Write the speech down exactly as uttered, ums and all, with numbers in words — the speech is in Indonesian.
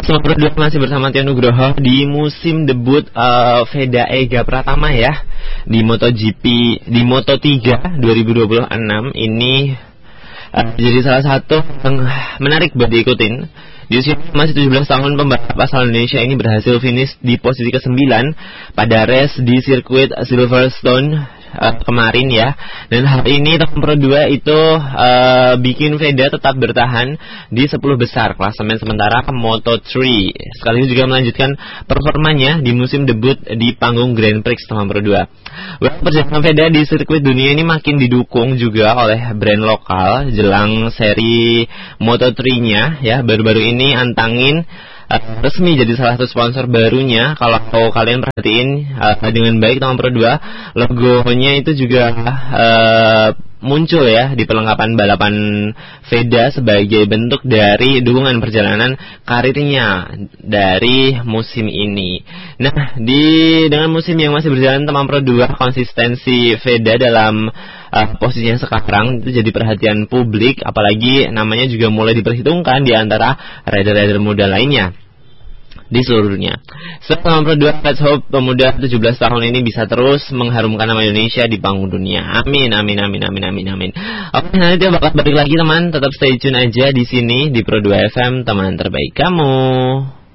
Teman Pro dua masih bersama Tio Nugroho di musim debut uh, Veda Ega Pratama ya di MotoGP, di Moto tiga dua ribu dua puluh enam ini uh, jadi salah satu yang menarik buat diikutin. Di usia masih tujuh belas tahun, pembalap asal Indonesia ini berhasil finish di posisi kesembilan pada race di sirkuit Silverstone Uh, kemarin ya. Dan hari ini Teman Pro dua itu uh, bikin Veda tetap bertahan di sepuluh besar klasemen sementara ke Moto tiga, sekaligus juga melanjutkan performanya di musim debut di panggung Grand Prix Teman Pro dua. Perjalanan Veda di sirkuit dunia ini makin didukung juga oleh brand lokal jelang seri Moto tiga-nya ya. Baru-baru ini antangin Uh, resmi jadi salah satu sponsor barunya. Kalau kalian perhatiin uh, dengan baik Teman Pro dua, logonya itu juga uh, muncul ya di perlengkapan balapan Veda sebagai bentuk dari dukungan perjalanan karirnya dari musim ini. Nah, di dengan musim yang masih berjalan Teman Pro dua, konsistensi Veda dalam uh, posisinya sekarang itu jadi perhatian publik, apalagi namanya juga mulai diperhitungkan di antara rider-rider muda lainnya di seluruh dunia. Teman Pro dua, let's hope pemuda tujuh belas tahun ini bisa terus mengharumkan nama Indonesia di panggung dunia. Amin, amin, amin, amin, amin, amin. Oke, nanti dia bakal balik lagi teman. Tetap stay tune aja di sini di Pro dua F M, teman terbaik kamu.